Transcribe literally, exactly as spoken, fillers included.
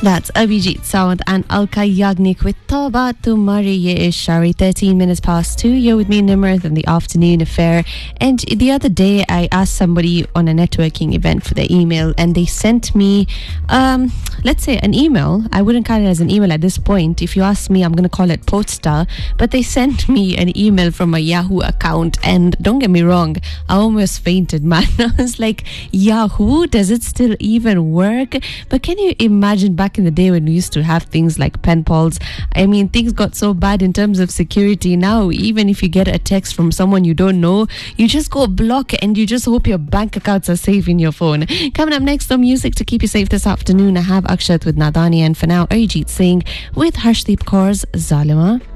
That's Abhijit Sawant and Alka Yagnik with Tauba Tumari Ye Ish Shari. thirteen minutes past two. You're with me, Nimrith, in the afternoon affair. And the other day, I asked somebody on a networking event for their email, and they sent me, um, let's say, an email. I wouldn't call it as an email at this point. If you ask me, I'm going to call it poster. But they sent me an email from a Yahoo account, and don't get me wrong, I almost fainted, man. I was like, Yahoo, does it still even work? But can you imagine back in the day when we used to have things like pen pals? I mean, things got so bad in terms of security. Now, even if you get a text from someone you don't know, you just go block and you just hope your bank accounts are safe in your phone. Coming up next, some music to keep you safe this afternoon. I have Akshat with Nadani, and for now, Arijit Singh with Harshdeep Kaur's Zalima.